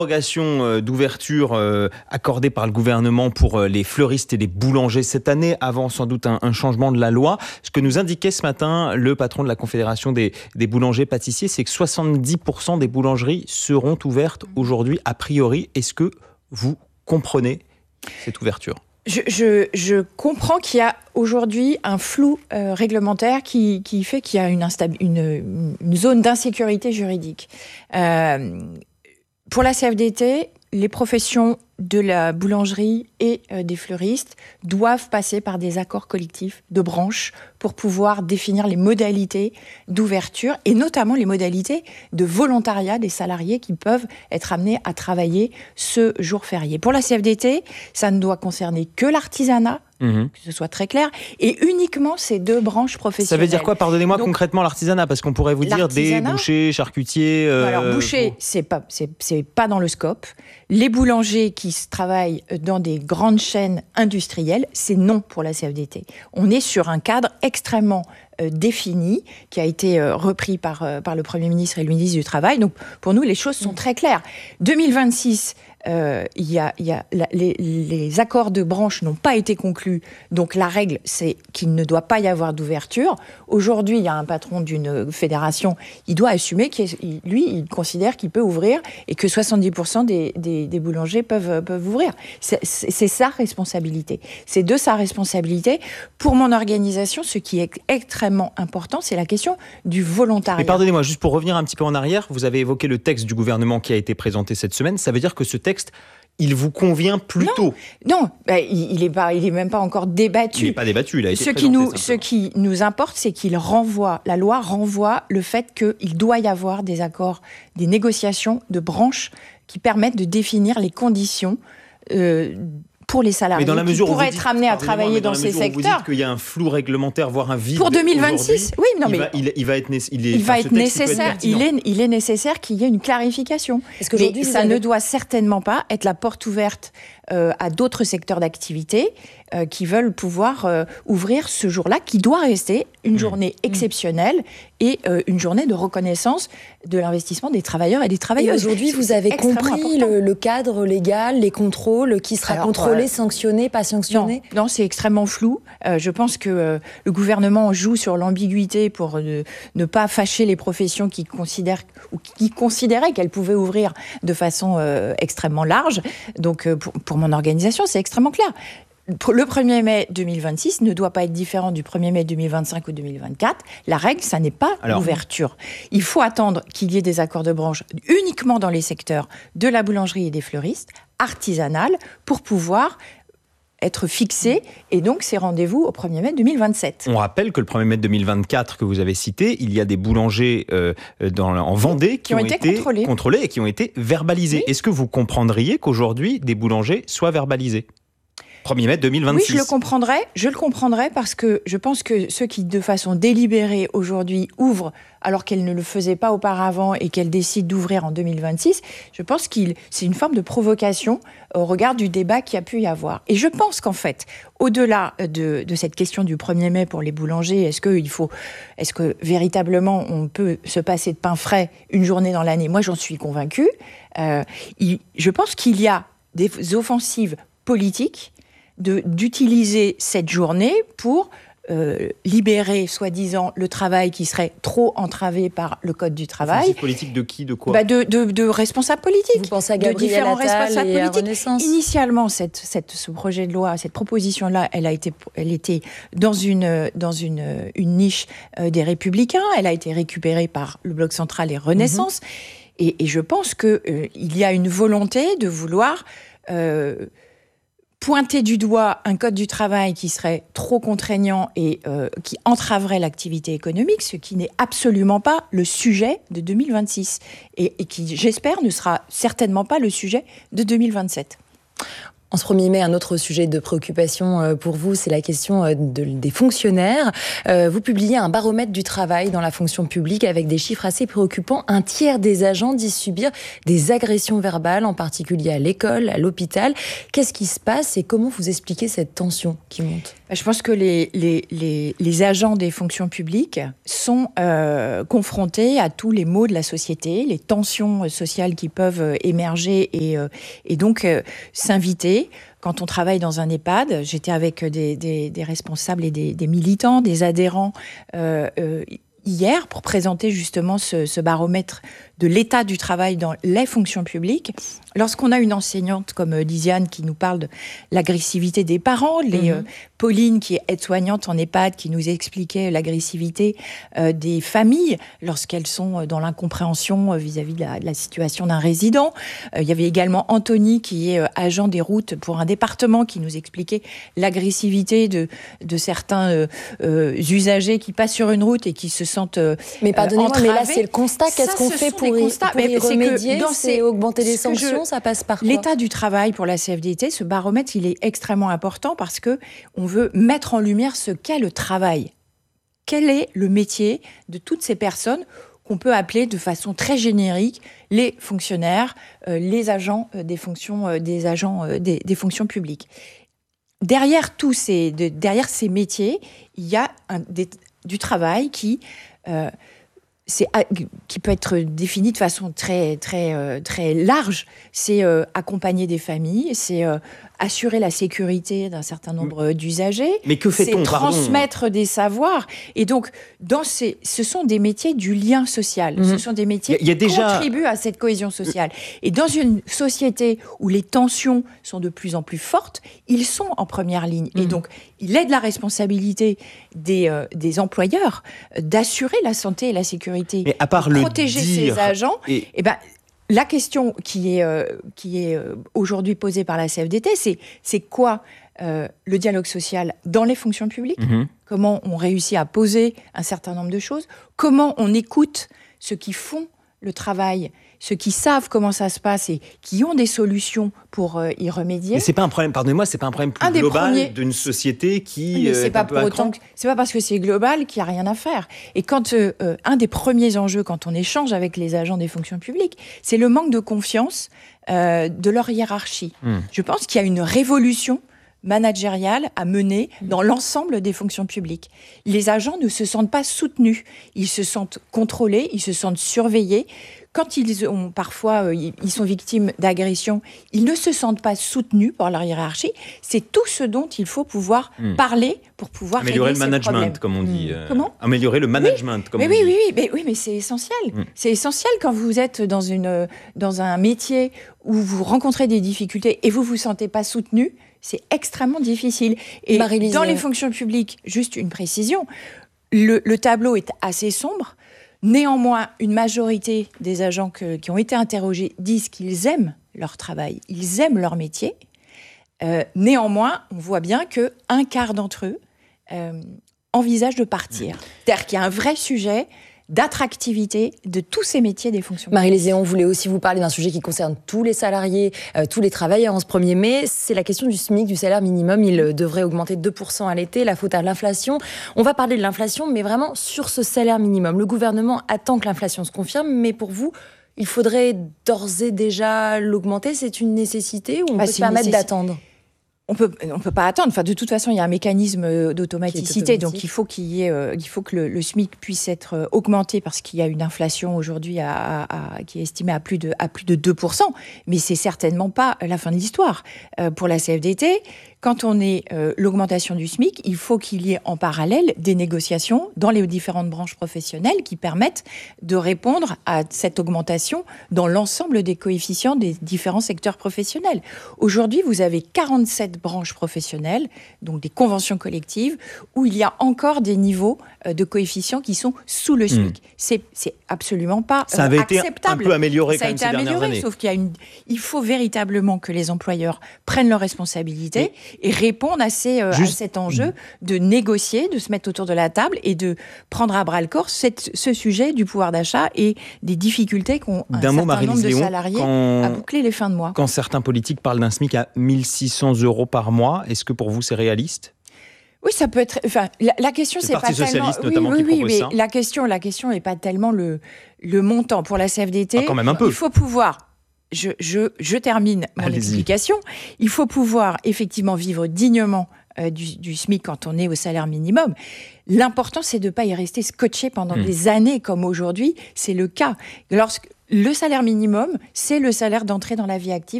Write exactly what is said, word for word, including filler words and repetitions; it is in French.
Prorogation d'ouverture accordée par le gouvernement pour les fleuristes et les boulangers cette année, avant sans doute un, un changement de la loi. Ce que nous indiquait ce matin le patron de la Confédération des, des boulangers-pâtissiers, c'est que soixante-dix pour cent des boulangeries seront ouvertes aujourd'hui a priori. Est-ce que vous comprenez cette ouverture ? Je, je, je comprends qu'il y a aujourd'hui un flou euh, réglementaire qui, qui fait qu'il y a une, instab- une, une zone d'insécurité juridique. Euh, Pour la C F D T, les professions de la boulangerie et euh, des fleuristes doivent passer par des accords collectifs de branche pour pouvoir définir les modalités d'ouverture et notamment les modalités de volontariat des salariés qui peuvent être amenés à travailler ce jour férié. Pour la C F D T, ça ne doit concerner que l'artisanat, Mmh. que ce soit très clair, et uniquement ces deux branches professionnelles. Ça veut dire quoi, pardonnez-moi, donc, concrètement, l'artisanat ? Parce qu'on pourrait vous dire des bouchers, charcutiers... Euh, Alors, bouchers, vous... c'est pas, c'est, c'est pas dans le scope. Les boulangers qui travaillent dans des grandes chaînes industrielles, c'est non pour la C F D T. On est sur un cadre extrêmement euh, défini, qui a été euh, repris par, euh, par le Premier ministre et le ministre du Travail. Donc, pour nous, les choses sont très claires. deux mille vingt-six... Euh, y a, y a, la, les, les accords de branche n'ont pas été conclus, donc la règle, c'est qu'il ne doit pas y avoir d'ouverture. Aujourd'hui, il y a un patron d'une fédération, il doit assumer qu'il, lui, il considère qu'il peut ouvrir et que soixante-dix pour cent des, des, des boulangers peuvent, peuvent ouvrir. C'est, c'est, c'est sa responsabilité. C'est de sa responsabilité. Pour mon organisation, ce qui est extrêmement important, c'est la question du volontariat. Mais pardonnez-moi, juste pour revenir un petit peu en arrière, vous avez évoqué le texte du gouvernement qui a été présenté cette semaine. Ça veut dire que ce texte il vous convient plutôt ? Non, non bah, il n'est pas, il est même pas encore débattu. Il n'est pas débattu, il a été ce présenté. Qui nous, ce qui nous importe, c'est qu'il renvoie, la loi renvoie le fait qu'il doit y avoir des accords, des négociations de branches qui permettent de définir les conditions euh, pour les salariés mais dans la mesure qui pourraient dites, être amenés à travailler dans, dans ces secteurs. Vous dites qu'il y a un flou réglementaire, voire un vide. Pour deux mille vingt-six, oui, non, mais il va, il, il va être, il est, il va enfin, être nécessaire. Être il est, il est nécessaire qu'il y ait une clarification. Mais ça avez... ne doit certainement pas être la porte ouverte euh, à d'autres secteurs d'activité euh, qui veulent pouvoir euh, ouvrir ce jour-là, qui doit rester une mmh. journée exceptionnelle mmh. et euh, une journée de reconnaissance de l'investissement des travailleurs et des travailleuses. Et aujourd'hui, vous avez compris le, le cadre légal, les contrôles, qui sera Alors, contrôlé, euh, sanctionné, pas sanctionné ? Non, non c'est extrêmement flou. Euh, je pense que euh, le gouvernement joue sur l'ambiguïté pour euh, ne pas fâcher les professions qui considèrent ou qui considéraient qu'elles pouvaient ouvrir de façon euh, extrêmement large. Donc, euh, pour, pour mon organisation, c'est extrêmement clair. Le premier mai deux mille vingt-six ne doit pas être différent du premier mai deux mille vingt-cinq ou deux mille vingt-quatre. La règle, ça n'est pas Alors... l'ouverture. Il faut attendre qu'il y ait des accords de branche uniquement dans les secteurs de la boulangerie et des fleuristes, artisanales, pour pouvoir être fixé, et donc c'est rendez-vous au premier mai deux mille vingt-sept. On rappelle que le premier mai deux mille vingt-quatre que vous avez cité, il y a des boulangers euh, dans, en Vendée qui, qui ont, ont été, été contrôlés. contrôlés et qui ont été verbalisés. Oui. Est-ce que vous comprendriez qu'aujourd'hui, des boulangers soient verbalisés ? premier mai deux mille vingt-six. Oui, je le comprendrais. Je le comprendrais parce que je pense que ceux qui, de façon délibérée, aujourd'hui, ouvrent alors qu'elles ne le faisaient pas auparavant et qu'elles décident d'ouvrir en deux mille vingt-six, je pense que c'est une forme de provocation au regard du débat qu'il y a pu y avoir. Et je pense qu'en fait, au-delà de, de cette question du premier mai pour les boulangers, est-ce que, il faut, est-ce que véritablement on peut se passer de pain frais une journée dans l'année ? Moi, j'en suis convaincue. Euh, il, je pense qu'il y a des offensives politiques De, d'utiliser cette journée pour euh, libérer, soi-disant, le travail qui serait trop entravé par le Code du travail. Offensive politique de qui, de quoi ? bah de, de, de responsables politiques. Vous pensez à Gabriel de différents Attal responsables et politiques. à Renaissance ? Initialement, cette, cette, ce projet de loi, cette proposition-là, elle a été, elle était dans une, dans une, une niche euh, des Républicains. Elle a été récupérée par le Bloc central et Renaissance. Mm-hmm. Et, et je pense qu'il euh, y a une volonté de vouloir... Euh, pointer du doigt un code du travail qui serait trop contraignant et euh, qui entraverait l'activité économique, ce qui n'est absolument pas le sujet de deux mille vingt-six et, et qui, j'espère, ne sera certainement pas le sujet de deux mille vingt-sept. En ce premier mai, un autre sujet de préoccupation pour vous, c'est la question de, des fonctionnaires. Euh, vous publiez un baromètre du travail dans la fonction publique avec des chiffres assez préoccupants. Un tiers des agents disent subir des agressions verbales, en particulier à l'école, à l'hôpital. Qu'est-ce qui se passe et comment vous expliquez cette tension qui monte ? Je pense que les, les, les, les agents des fonctions publiques sont euh, confrontés à tous les maux de la société, les tensions sociales qui peuvent émerger et, euh, et donc euh, s'inviter. Quand on travaille dans un EHPAD, j'étais avec des, des, des responsables et des, des militants, des adhérents euh, euh, hier pour présenter justement ce, ce baromètre de l'état du travail dans les fonctions publiques. Lorsqu'on a une enseignante comme Lisiane qui nous parle de l'agressivité des parents, les, mmh. euh, Pauline qui est aide-soignante en EHPAD qui nous expliquait l'agressivité euh, des familles lorsqu'elles sont dans l'incompréhension euh, vis-à-vis de la, de la situation d'un résident. Euh, il y avait également Anthony qui est euh, agent des routes pour un département qui nous expliquait l'agressivité de, de certains euh, euh, usagers qui passent sur une route et qui se sentent euh, Mais pardonnez-moi, entravés. mais là c'est le constat. Qu'est-ce qu'on fait pour y, pour y remédier? C'est, c'est augmenter les sanctions, je, ça passe par quoi? L'état du travail pour la C F D T, ce baromètre, il est extrêmement important parce que on veut mettre en lumière ce qu'est le travail. Quel est le métier de toutes ces personnes qu'on peut appeler de façon très générique les fonctionnaires, euh, les agents euh, des fonctions, euh, des agents euh, des, des fonctions publiques. Derrière tous ces, de, derrière ces métiers, il y a un, des, du travail qui euh, C'est, qui peut être défini de façon très, très, euh, très large. C'est euh, accompagner des familles, c'est euh, assurer la sécurité d'un certain nombre d'usagers. Mais que fait-on, c'est transmettre pardon. des savoirs. Et donc, dans ces, ce sont des métiers du lien social. Mmh. Ce sont des métiers y a, y a qui déjà... contribuent à cette cohésion sociale. Et dans une société où les tensions sont de plus en plus fortes, ils sont en première ligne. Mmh. Et donc, il est de la responsabilité des, euh, des employeurs d'assurer la santé et la sécurité. Mais à part de le protéger dire ces agents, et... Eh ben, la question qui est, euh, qui est euh, aujourd'hui posée par la C F D T, c'est, c'est quoi euh, le dialogue social dans les fonctions publiques ? Mmh. Comment on réussit à poser un certain nombre de choses ? Comment on écoute ceux qui font le travail, ceux qui savent comment ça se passe et qui ont des solutions pour euh, y remédier. Mais c'est pas un problème, pardonnez-moi, c'est pas un problème plus un global premiers... d'une société qui mais c'est est pas un peu pour autant que, c'est pas parce que c'est global qu'il y a rien à faire. Et quand euh, euh, un des premiers enjeux quand on échange avec les agents des fonctions publiques, c'est le manque de confiance euh, de leur hiérarchie. Mmh. Je pense qu'il y a une révolution managériale à mener dans l'ensemble des fonctions publiques. Les agents ne se sentent pas soutenus, ils se sentent contrôlés, ils se sentent surveillés. Quand ils ont parfois, euh, ils sont victimes d'agressions, ils ne se sentent pas soutenus par leur hiérarchie. C'est tout ce dont il faut pouvoir mmh. parler pour pouvoir améliorer régler le management, ces problèmes. comme on dit. Mmh. Euh, Comment ? Améliorer le management, oui. comme mais on oui, dit. Oui, oui, mais oui, mais c'est essentiel. Mmh. C'est essentiel quand vous êtes dans une dans un métier où vous rencontrez des difficultés et vous vous sentez pas soutenu. C'est extrêmement difficile. Et Marie-Lise, dans les fonctions publiques, juste une précision, le, le tableau est assez sombre. Néanmoins, une majorité des agents que, qui ont été interrogés disent qu'ils aiment leur travail, ils aiment leur métier. Euh, néanmoins, on voit bien qu'un quart d'entre eux euh, envisagent de partir. C'est-à-dire qu'il y a un vrai sujet d'attractivité de tous ces métiers des fonctions publiques. Marie-Lise, on voulait aussi vous parler d'un sujet qui concerne tous les salariés, euh, tous les travailleurs en ce premier mai. C'est la question du SMIC, du salaire minimum. Il devrait augmenter de deux pour cent à l'été, la faute à l'inflation. On va parler de l'inflation, mais vraiment sur ce salaire minimum. Le gouvernement attend que l'inflation se confirme, mais pour vous, il faudrait d'ores et déjà l'augmenter. C'est une nécessité ou on bah, peut se permettre nécess... d'attendre ? On peut, on peut pas attendre. Enfin, de toute façon, il y a un mécanisme d'automaticité, donc il faut qu'il y ait, euh, il faut que le, le SMIC puisse être augmenté parce qu'il y a une inflation aujourd'hui à, à, à, qui est estimée à plus de, à plus de deux pour cent. Mais c'est certainement pas la fin de l'histoire. Euh, pour la C F D T, quand on est euh, l'augmentation du SMIC, il faut qu'il y ait en parallèle des négociations dans les différentes branches professionnelles qui permettent de répondre à cette augmentation dans l'ensemble des coefficients des différents secteurs professionnels. Aujourd'hui, vous avez quarante-sept branches professionnelles, donc des conventions collectives, où il y a encore des niveaux de coefficients qui sont sous le SMIC. Mmh. C'est, c'est absolument pas acceptable. Ça avait été un peu amélioré quand même ces dernières années. Ça a été amélioré, sauf qu'il y a une... il faut véritablement que les employeurs prennent leurs responsabilités et, et répondent à, ces, euh, Juste... à cet enjeu mmh. de négocier, de se mettre autour de la table et de prendre à bras le corps cette, ce sujet du pouvoir d'achat et des difficultés qu'ont un d'un certain mot, nombre de Léon, salariés quand... à boucler les fins de mois. Quand certains politiques parlent d'un SMIC à mille six cents euros par mois, est-ce que pour vous c'est réaliste ? Oui, ça peut être. Enfin, la, la question, c'est, c'est pas tellement. Oui, notamment oui, qui oui, propose mais ça. la question, la question n'est pas tellement le le montant pour la C F D T. Ah, quand même un peu. Il faut pouvoir je, je, je termine mon Allez-y. explication. Il faut pouvoir effectivement vivre dignement euh, du, du SMIC quand on est au salaire minimum. L'important, c'est de ne pas y rester scotché pendant mmh. des années comme aujourd'hui. C'est le cas. Lorsque le salaire minimum, c'est le salaire d'entrée dans la vie active.